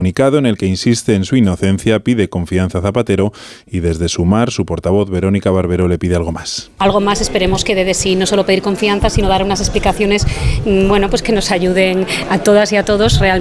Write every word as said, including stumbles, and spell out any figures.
comunicado en el que insiste en su inocencia, pide confianza a Zapatero y desde Sumar su portavoz Verónica Barbero le pide algo más. Algo más esperemos que dé de sí, no solo pedir confianza, sino dar unas explicaciones, bueno, pues que nos ayuden a todas y a todos realmente.